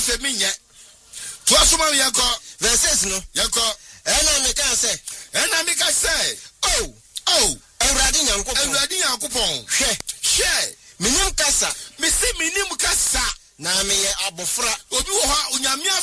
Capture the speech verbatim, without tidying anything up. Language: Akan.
se minye to asoma yeko verses no yeko ena me kan say ena me kan say oh oh Ewurade Nyankopon Ewurade Nyankopon hwe hwe minim kasa me si minim kasa na me ye abofra obi wo ha onyame